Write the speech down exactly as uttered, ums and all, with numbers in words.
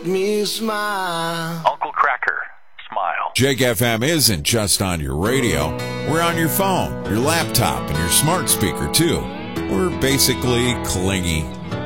Me smile. Uncle Cracker, smile. Jake F M isn't just on your radio. We're on your phone, your laptop, and your smart speaker, too. We're basically clingy.